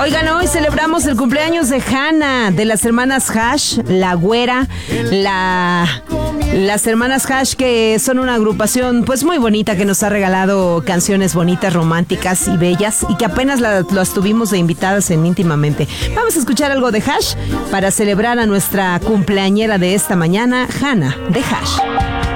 Oigan, hoy celebramos el cumpleaños de Hannah, de las hermanas Hash, La Güera, las hermanas Hash, que son una agrupación pues muy bonita, que nos ha regalado canciones bonitas, románticas y bellas, y que apenas las tuvimos de invitadas en Íntimamente. Vamos a escuchar algo de Hash para celebrar a nuestra cumpleañera de esta mañana, Hannah, de Hash.